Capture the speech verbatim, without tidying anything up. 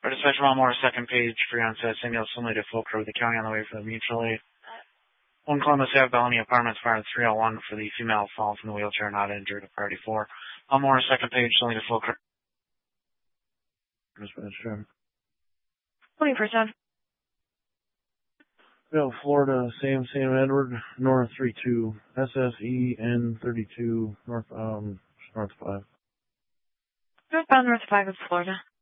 For dispatch one more, second page, free on set, single, similar to full crew, the county on the way for the mutual aid. One Columbus Ave, Bellamy Apartments, fire three oh one for the female fall from the wheelchair, not injured, at priority four. One more, second page, similar to full crew. Dispatch, sure. twenty-first on. Bill, Florida, Sam, Sam Edward, North three two, S S E N thirty-two, North, um, North five. Northbound North five of Florida.